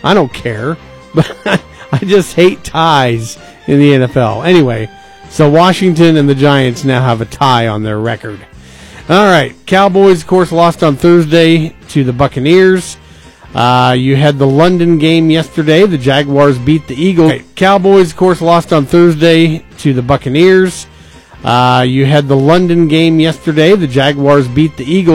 I don't care. But I just hate ties in the NFL. Anyway, so Washington and the Giants now have a tie on their record. All right, Cowboys, of course, lost on Thursday to the Buccaneers. You had the London game yesterday. The Jaguars beat the Eagles. Okay, Cowboys, of course, lost on Thursday to the Buccaneers. You had the London game yesterday. The Jaguars beat the Eagles.